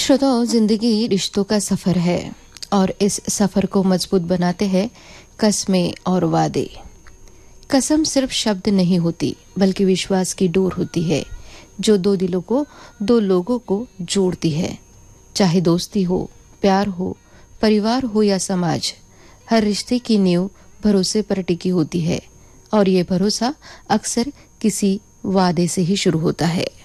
श्रोताओं, जिंदगी रिश्तों का सफर है और इस सफर को मजबूत बनाते हैं कस्में और वादे। कसम सिर्फ शब्द नहीं होती, बल्कि विश्वास की डोर होती है जो दो दिलों को, दो लोगों को जोड़ती है। चाहे दोस्ती हो, प्यार हो, परिवार हो या समाज, हर रिश्ते की नींव भरोसे पर टिकी होती है और ये भरोसा अक्सर किसी वादे से ही शुरू होता है।